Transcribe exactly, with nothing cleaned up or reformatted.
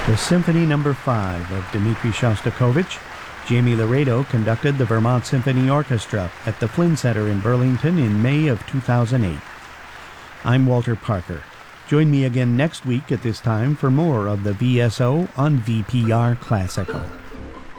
The Symphony Number five of Dmitri Shostakovich. Jamie Laredo conducted the Vermont Symphony Orchestra at the Flynn Center in Burlington in May of two thousand eight. I'm Walter Parker. Join me again next week at this time for more of the V S O on V P R Classical.